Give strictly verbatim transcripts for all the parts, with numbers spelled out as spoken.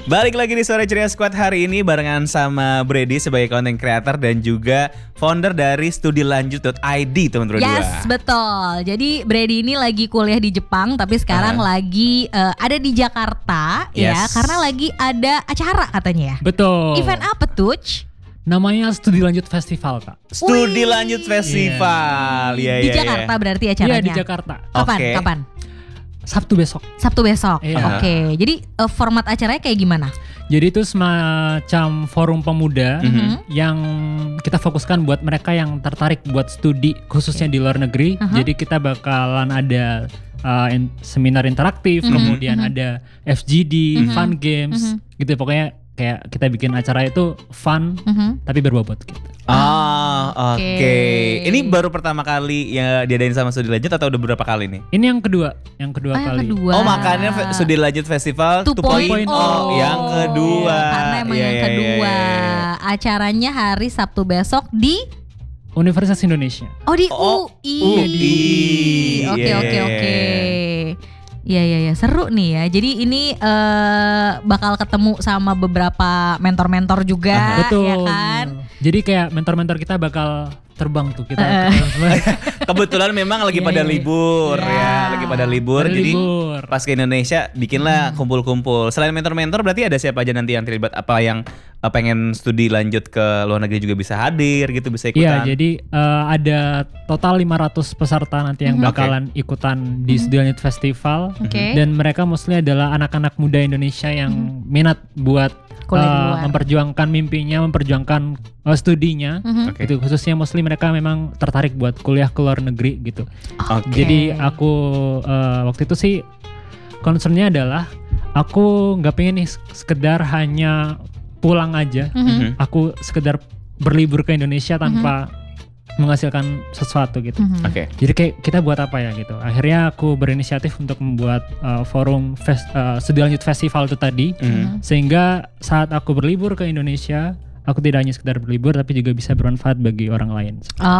Balik lagi di Sore Ceria Squad hari ini barengan sama Brady sebagai content creator dan juga founder dari studilanjut dot i d teman-teman berdua. Yes, betul. Jadi Brady ini lagi kuliah di Jepang tapi sekarang uh. lagi uh, ada di Jakarta yes. ya karena lagi ada acara katanya ya. Betul. Event apa tuh? Namanya Studi Lanjut Festival, Kak. Studi Lanjut Festival. Yeah. Yeah, di yeah, Jakarta yeah. berarti acaranya. Iya, di Jakarta. Kapan? Okay. Kapan? Sabtu besok. Sabtu besok. Iya. Oke. Okay. Jadi uh, format acaranya kayak gimana? Jadi itu semacam forum pemuda mm-hmm. yang kita fokuskan buat mereka yang tertarik buat studi khususnya okay. di luar negeri. Uh-huh. Jadi kita bakalan ada uh, in, seminar interaktif, mm-hmm. kemudian mm-hmm. ada F G D, mm-hmm. fun games, mm-hmm. gitu pokoknya kayak kita bikin acara itu fun mm-hmm. tapi berbobot gitu. Ah, oke. Okay. Ini baru pertama kali yang diadain sama Studi Lanjut atau udah beberapa kali nih? Ini yang kedua, yang kedua oh, kali. Yang kedua. Oh, makanya Studi Lanjut Festival dua titik nol. Oh, yang kedua. Karena emang yeah, yang yeah, kedua. Yeah, yeah. Acaranya hari Sabtu besok di Universitas Indonesia. Oh, di oh, U I. U I. Oke, oke, oke. Iya iya ya seru nih ya. Jadi ini uh, bakal ketemu sama beberapa mentor-mentor juga, betul. Ya kan? Jadi kayak mentor-mentor kita bakal terbang tuh kita. Uh. Kebetulan memang lagi yeah, pada libur yeah. ya, lagi pada libur. pada jadi libur. Pas ke Indonesia bikinlah hmm. kumpul-kumpul. Selain mentor-mentor berarti ada siapa aja nanti yang terlibat? Apa yang uh, pengen studi lanjut ke luar negeri juga bisa hadir gitu, bisa ikutan? Iya, jadi uh, ada total lima ratus peserta nanti yang mm-hmm. bakalan okay. ikutan di Studi Lanjut Festival. Okay. Dan mereka mostly adalah anak-anak muda Indonesia yang mm-hmm. minat buat Uh, memperjuangkan mimpinya, memperjuangkan uh, studinya, mm-hmm. okay. itu khususnya mostly mereka memang tertarik buat kuliah ke luar negeri gitu. Okay. Jadi aku uh, waktu itu sih concernnya adalah aku nggak pengen nih sekedar hanya pulang aja, mm-hmm. aku sekedar berlibur ke Indonesia tanpa mm-hmm. menghasilkan sesuatu gitu. Mm-hmm. Oke. Okay. Jadi kayak kita buat apa ya gitu. Akhirnya aku berinisiatif untuk membuat uh, forum fest, uh, Studi Lanjut Festival itu tadi. Mm-hmm. Sehingga saat aku berlibur ke Indonesia, aku tidak hanya sekedar berlibur tapi juga bisa bermanfaat bagi orang lain.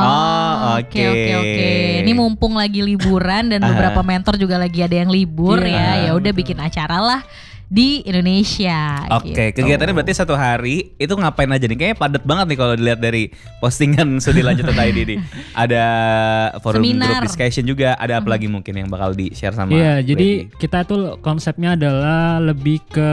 Oh, oke oke oke. Ini mumpung lagi liburan dan beberapa mentor juga lagi ada yang libur yeah, ya. Ya udah bikin acara lah di Indonesia. Oke, okay, gitu. Kegiatannya berarti satu hari itu ngapain aja nih? Kayaknya padat banget nih kalau dilihat dari postingan Studi Lanjut dot i d nih. Ada forum Seminar. group discussion juga, ada apa lagi mungkin yang bakal di-share sama Iya, Brady? jadi kita tuh konsepnya adalah lebih ke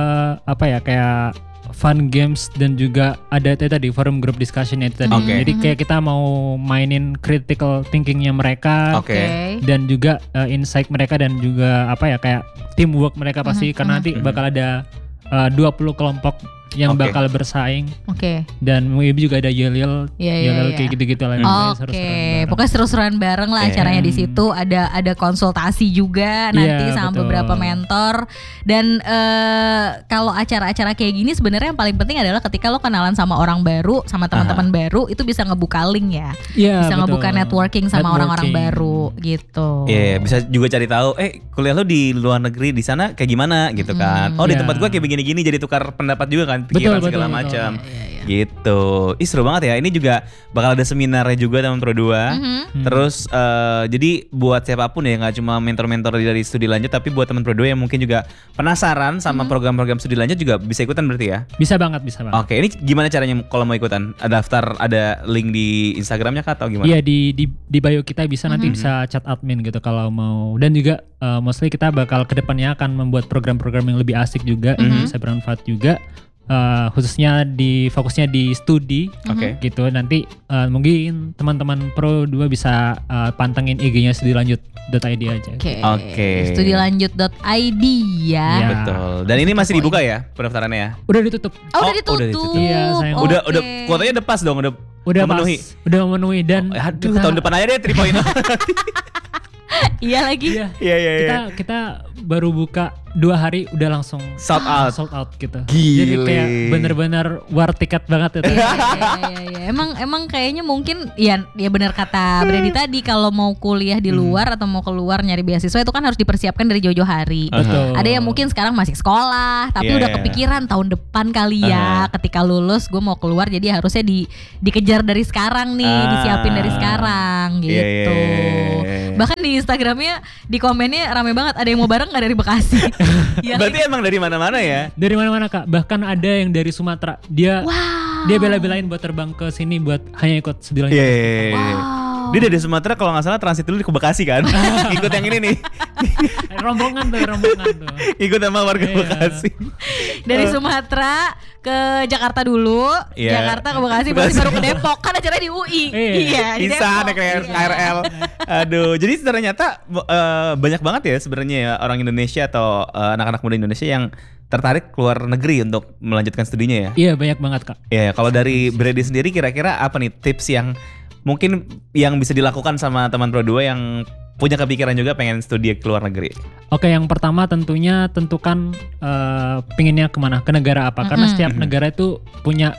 apa ya, kayak fun games dan juga ada tadi forum group discussion itu tadi. Okay. Jadi kayak kita mau mainin critical thinkingnya mereka, okay. dan juga uh, insight mereka dan juga apa ya kayak teamwork mereka pasti, uh-huh. karena nanti bakal ada uh, dua puluh kelompok yang okay. bakal bersaing. Oke. Okay. Dan maybe juga ada yel-yel, yeah, yeah, yel-yel yeah. kayak gitu-gitu lah. Oke, okay. Pokoknya seru-seruan bareng lah yeah. acaranya di situ. Ada ada konsultasi juga nanti yeah, sama betul. beberapa mentor. Dan uh, kalau acara-acara kayak gini sebenarnya yang paling penting adalah ketika lo kenalan sama orang baru, sama teman-teman uh-huh. baru, itu bisa ngebuka link ya. Yeah, bisa betul. ngebuka networking sama networking. orang-orang baru gitu. Iya, yeah, bisa juga cari tahu. Eh, kuliah lo di luar negeri di sana kayak gimana gitu kan? Hmm. Oh, di yeah. tempat gua kayak begini-gini, jadi tukar pendapat juga kan. Pikiran betul, segala betul, macam ya, ya, ya. Gitu. Ih seru banget ya. Ini juga bakal ada seminarnya juga teman Pro dua. Mm-hmm. Terus uh, jadi buat siapapun ya, nggak cuma mentor-mentor dari Studi Lanjut, tapi buat teman Pro dua yang mungkin juga penasaran sama mm-hmm. program-program Studi Lanjut juga bisa ikutan berarti ya? Bisa banget, bisa banget. Oke, ini gimana caranya kalau mau ikutan? Ada daftar, ada link di Instagramnya kah atau gimana? Iya, di di di bio kita bisa, mm-hmm. nanti bisa chat admin gitu kalau mau. Dan juga uh, mostly kita bakal kedepannya akan membuat program-program yang lebih asik juga, mm-hmm. bisa bermanfaat juga. Uh, khususnya di fokusnya di studi, okay. gitu. Nanti uh, mungkin teman-teman Pro dua bisa uh, pantengin I G-nya Studi Lanjut dot i d aja. Oke. Okay. Okay. Studi Lanjut dot i d ya. ya. Betul. Dan ini masih dibuka ya pendaftarannya ya? Udah ditutup. Oh, oh udah ditutup. Udah ditutup. Iya, sayang. Okay. Udah udah kuotanya udah pas dong, udah udah memenuhi. Pas, udah memenuhi dan oh, aduh, kita, tahun depan aja deh three point oh. Iya lagi. Iya, iya, iya. Kita kita baru buka dua hari udah langsung sold out, sold out gitu. Gile. Jadi kayak bener-bener war tiket banget itu. Iya, iya, iya, iya. Emang emang kayaknya mungkin ya ya benar kata Brady tadi, kalau mau kuliah di luar hmm. atau mau keluar nyari beasiswa itu kan harus dipersiapkan dari jauh-jauh hari. Betul. Ada yang mungkin sekarang masih sekolah tapi yeah, udah kepikiran tahun depan kali ya, uh-huh. ketika lulus gue mau keluar, jadi harusnya di dikejar dari sekarang nih, ah. disiapin dari sekarang gitu. Yeah, yeah, yeah. Bahkan di Instagramnya di komennya rame banget, ada yang mau bareng nggak dari Bekasi. Ya, Berarti emang dari mana-mana ya? Dari mana-mana Kak. Bahkan ada yang dari Sumatera. Dia wow. dia bela-belain buat terbang ke sini buat hanya ikut studi lanjut. Iya. Yeah, yeah, yeah. Wow. Dia dari Sumatera kalau nggak salah transit dulu ke Bekasi kan. Ikut yang ini nih. rombongan tuh, rombongan tuh. Ikut sama warga Iya. Bekasi. Dari Sumatera ke Jakarta dulu, Iya. Jakarta ke Bekasi, Bekasi baru ke Depok. Kan acaranya di U I. Iya. di Bisa Depok. naik Iya. K R L. Aduh, jadi ternyata uh, banyak banget ya sebenarnya ya orang Indonesia atau uh, anak-anak muda Indonesia yang tertarik keluar negeri untuk melanjutkan studinya ya. Iya, banyak banget Kak. Iya, kalau dari Brady sendiri kira-kira apa nih tips yang mungkin yang bisa dilakukan sama teman Pro dua yang punya kepikiran juga pengen studi ke luar negeri? Oke, yang pertama tentunya tentukan uh, pinginnya kemana, ke negara apa. Karena Mm-hmm. setiap negara itu punya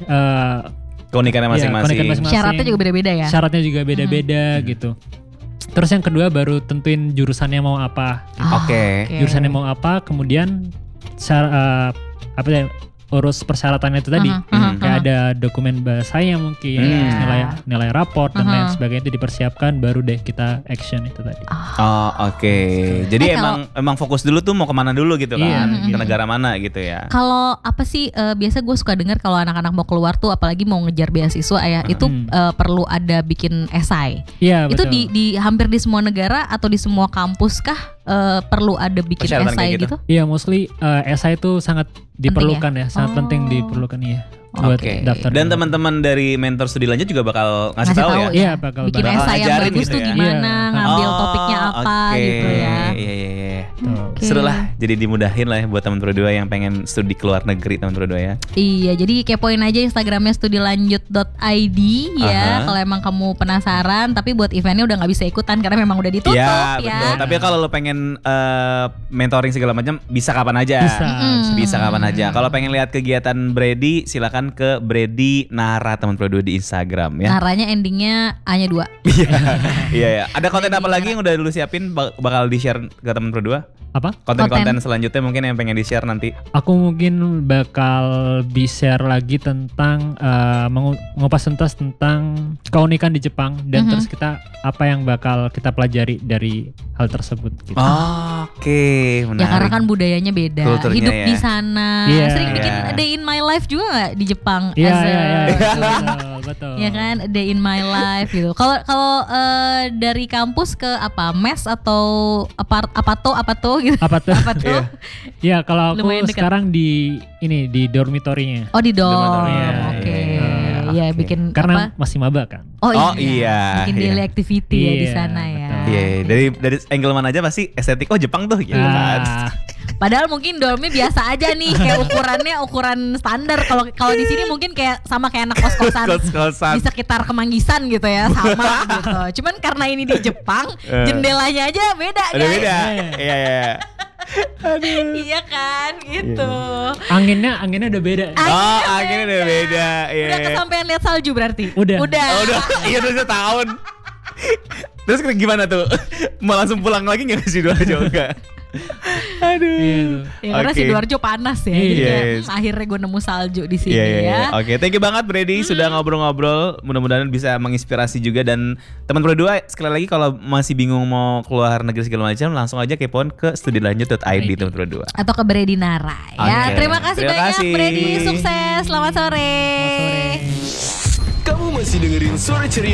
uh, Keunikannya ya, masing-masing. keunikan masing-masing. Syaratnya juga beda-beda ya. Syaratnya juga beda-beda Mm-hmm. gitu. Terus yang kedua baru tentuin jurusannya mau apa. Ah, Oke. Jurusannya mau apa, kemudian syar- uh, apa ya, urus persyaratannya itu tadi. Uh-huh, uh-huh, Kayak uh-huh. ada dokumen bahasanya mungkin, Hmm. nilai nilai raport dan lain Uh-huh. sebagainya itu dipersiapkan, baru deh kita action itu tadi. Oh, oke. Jadi Eh, emang emang fokus dulu tuh mau kemana dulu gitu Iya. kan? Ke negara mana gitu ya. Kalau apa sih eh, biasa gue suka dengar kalau anak-anak mau keluar tuh apalagi mau ngejar beasiswa ya itu Hmm. eh, perlu ada bikin esai. Iya, Itu betul. di, di hampir di semua negara atau di semua kampus kah eh, perlu ada bikin Persyaratan esai kayak gitu? gitu? Iya, mostly uh, esai itu sangat diperlukan ya, sangat Oh. penting diperlukan iya buat Oke. daftar. Dan teman-teman dari mentor studi lanjut juga bakal ngasih, Ngasih tahu tahu ya. Iya, bakal bikin bakal esai yang ngajarin bagus gitu tuh ya? gimana, Iya. ngambil Oh, topiknya apa oke. gitu ya. Iya iya iya. Tuh. Oke. Seru lah. Jadi dimudahin lah ya buat teman Pro dua yang pengen studi ke luar negeri teman Pro dua ya. Iya, jadi kepoin aja Instagramnya studilanjut dot i d ya. Aha. Kalau emang kamu penasaran, tapi buat eventnya udah nggak bisa ikutan karena memang udah ditutup Iya, ya. betul. Tapi kalau lo pengen eh, mentoring segala macam bisa kapan aja. Bisa. Mm-mm. Bisa kapan aja. Kalau pengen lihat kegiatan Brady silakan ke Brady Nara teman Pro dua di Instagram ya. Naranya endingnya hanya dua. Iya. Iya ya. Ada konten apa lagi yang udah dulu siapin bak- bakal di-share ke teman Pro dua? Apa? Konten-konten selanjutnya mungkin yang pengen di-share nanti. Aku mungkin bakal bi-share lagi tentang uh, mengu- ngupas tuntas tentang keunikan di Jepang dan Mhm. terus kita apa yang bakal kita pelajari dari hal tersebut gitu. Oke, menarik. Ya karena kan budayanya beda. Kulturnya Hidup ya. di sana. Iya. Sering bikin Iya. day in my life juga gak di Jepang? Iya, as a- iya, iya. Betul, betul. Ya kan, day in my life gitu. Kalau kalau eh, dari kampus ke apa, mes atau apart apato apato gitu? Apa tuh? Apa tuh? Ya, kalau aku Lumayan dekat. sekarang di ini di dormitorinya. Oh di dorm, Dormitory, Iya, oke. iya, Ya oke. bikin Karena apa? masih maba kan. Oh, Oh, iya, iya, bikin iya. daily activity ya di Iya, sana ya. betul. Iya, iya. dari dari angle mana aja pasti estetik. Oh Jepang tuh, gitu kan. Ah, Padahal mungkin dormnya biasa aja nih, kayak ukurannya ukuran standar. Kalau kalau di sini mungkin kayak sama kayak anak kos-kosan Kos-kosan. di sekitar Kemanggisan gitu ya, sama gitu. Cuman karena ini di Jepang, Eh. jendelanya aja beda Ada guys. beda. Iya, iya. Iya kan, gitu. anginnya anginnya udah beda. Ah, Oh, Anginnya akhirnya udah beda. beda. Iya. Udah kesampean lihat salju berarti? Udah. Udah. Oh, udah. Iya, udah setahun. Terus gimana tuh? Mau langsung pulang lagi nggak ke Sidoarjo enggak? Aduh. Iya tuh. Ya, karena Oke. Sidoarjo panas ya. Jadi Iya. kayak, Yes. hmm, akhirnya gue nemu salju di sini Iya, iya, iya. ya. Oke, thank you banget Brady sudah ngobrol-ngobrol. Mudah-mudahan bisa menginspirasi juga dan teman Pro dua sekali lagi kalau masih bingung mau keluar negeri segala macam langsung aja kepoin ke studilanjut dot i d teman Pro dua. Atau ke Brady Nara ya. Oke. Terima kasih Terima banyak kasih. Brady, sukses. Selamat sore. Selamat sore. Kamu masih dengerin Sore Ceria